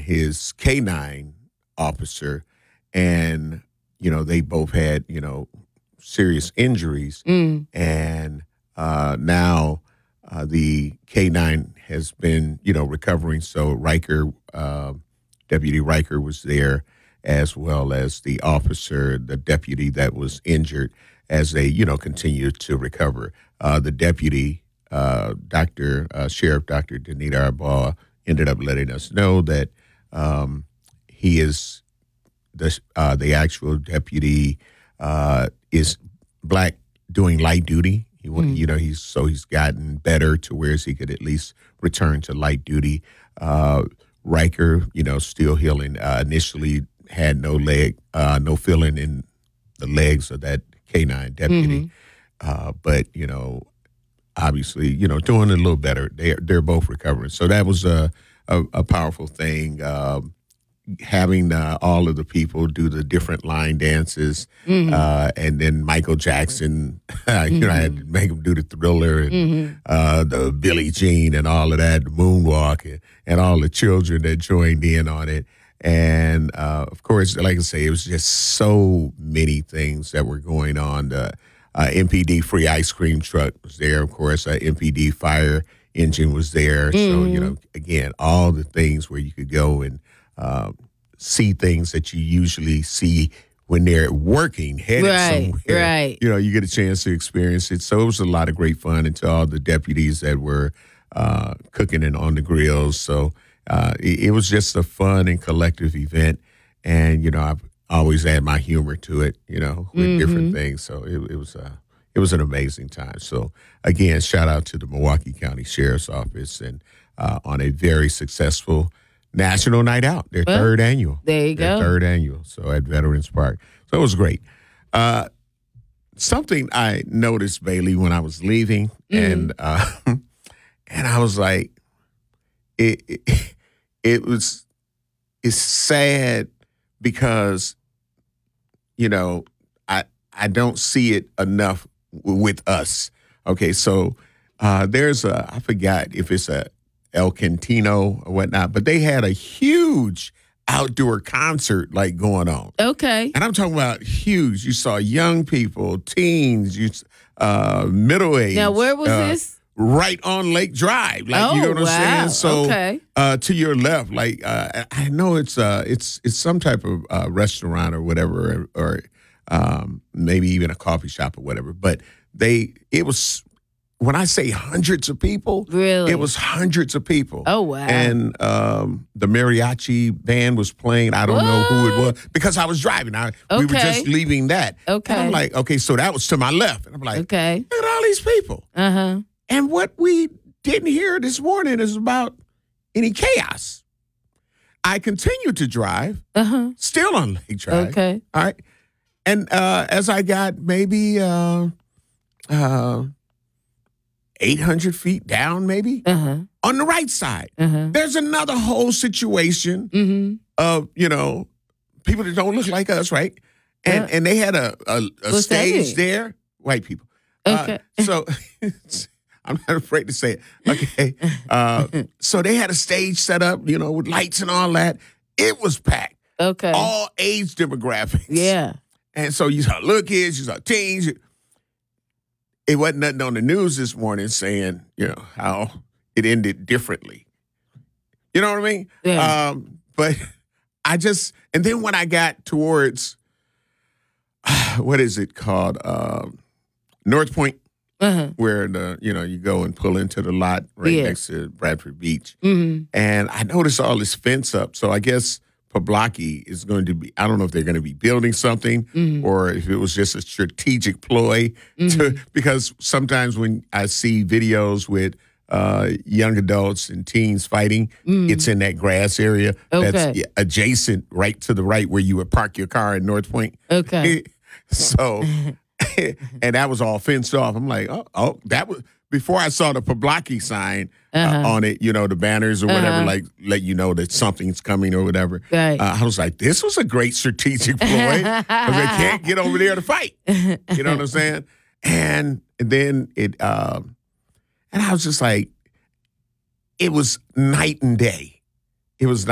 his K-9 officer, and they both had serious injuries, and now the K-9 has been recovering. So Riker, Deputy Riker, was there, as well as the officer, the deputy that was injured, as they continue to recover. The deputy, Sheriff Dr. Danita Arbaugh, ended up letting us know that he is the actual deputy is black, doing light duty. He's gotten better to where he could at least return to light duty. Riker, still healing. Initially had no feeling in the legs of that K-9 deputy, but obviously doing a little better. They're both recovering. So that was a powerful thing. Having all of the people do the different line dances, and then Michael Jackson, I had to make him do the Thriller and the Billie Jean and all of that, the moonwalk, and all the children that joined in on it. And, of course, like I say, it was just so many things that were going on. The MPD free ice cream truck was there, of course. MPD fire engine was there. So, again, all the things where you could go and see things that you usually see when they're working, headed somewhere. Right. You get a chance to experience it. So it was a lot of great fun, and to all the deputies that were cooking and on the grills. So it was just a fun and collective event. And, I've always add my humor to it, with different things. So it was an amazing time. So, again, shout out to the Milwaukee County Sheriff's Office and on a very successful National Night Out, their third annual. There you go. Third annual, so at Veterans Park. So it was great. Something I noticed, Bailey, when I was leaving, and I was like, it's sad because, I don't see it enough with us. Okay, so there's I forgot if it's a El Cantino or whatnot, but they had a huge outdoor concert going on. Okay. And I'm talking about huge. You saw young people, teens, middle-aged. Now, where was this? Right on Lake Drive. You know what I'm saying? So to your left, I know it's some type of restaurant or whatever, or maybe even a coffee shop or whatever. But it was, when I say hundreds of people, really, it was hundreds of people. Oh, wow. And the mariachi band was playing. I don't know who it was because I was driving. We were just leaving that. Okay. And I'm like, okay, so that was to my left. And I'm like, okay, look at all these people. Uh-huh. And what we didn't hear this morning is about any chaos. I continued to drive, still on Lake Drive. Okay. All right. And as I got maybe 800 feet down, maybe, on the right side, there's another whole situation of, people that don't look like us, right? And they had a stage there, white people. Okay. So I'm not afraid to say it. Okay. So they had a stage set up, with lights and all that. It was packed. Okay. All age demographics. Yeah. And so you saw little kids, you saw teens. It wasn't nothing on the news this morning saying, how it ended differently. You know what I mean? Yeah. But and then when I got towards, what is it called? North Point, where you go and pull into the lot right next to Bradford Beach. And I noticed all this fence up. So I guess Poblocki is going to be, I don't know if they're going to be building something or if it was just a strategic ploy because sometimes when I see videos with young adults and teens fighting, it's in that grass area that's adjacent right to the right where you would park your car in North Point. Okay. So, and that was all fenced off. I'm like, oh, that was before I saw the Poblocki sign on it, the banners or whatever, let you know that something's coming or whatever. Right. I was like, this was a great strategic ploy because they can't get over there to fight. You know what I'm saying? And then and I was just like, it was night and day. It was